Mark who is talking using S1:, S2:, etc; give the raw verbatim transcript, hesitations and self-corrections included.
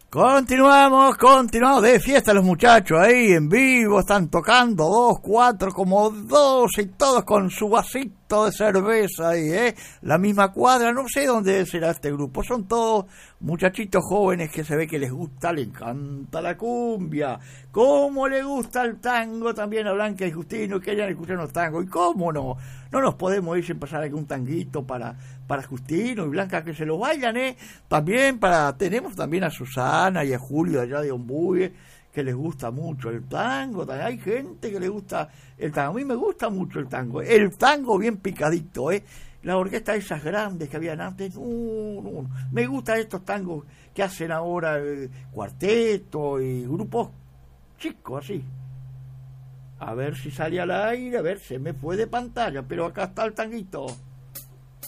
S1: Continuamos, continuamos de fiesta los muchachos ahí en vivo, están tocando dos, cuatro, como dos y todos con su vasito de cerveza ahí, ¿eh? La misma cuadra, no sé dónde será este grupo, son todos muchachitos jóvenes que se ve que les gusta, le encanta la cumbia, cómo le gusta el tango también a Blanca y Justino, que hayan escuchado los tangos, y cómo no, no nos podemos ir sin pasar algún tanguito para... para Justino y Blanca que se lo bailan, ¿eh? También para, tenemos también a Susana y a Julio allá de Ombuye, que les gusta mucho el tango, hay gente que le gusta el tango, a mí me gusta mucho el tango, el tango bien picadito, ¿eh? La orquesta esas grandes que habían antes, no, no, me gustan estos tangos que hacen ahora el cuarteto y grupos chicos así. A ver si sale al aire, a ver, se me fue de pantalla, pero acá está el tanguito.